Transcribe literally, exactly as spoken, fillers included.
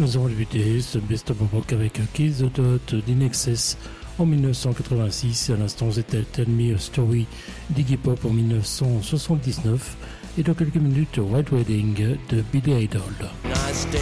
Nous avons débuté ce best-of rock avec Kiss the Dot d'In Excess en dix-neuf cent quatre-vingt-six. À l'instant, c'était Tell Me a Story d'Iggy Pop en dix-neuf cent soixante-dix-neuf. Et dans quelques minutes, White Wedding de Billy Idol. Nice day